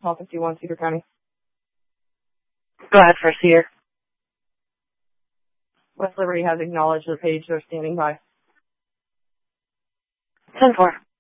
Office C1, Cedar County. Go ahead for Cedar. West Liberty has acknowledged the page. They're standing by. 10-4.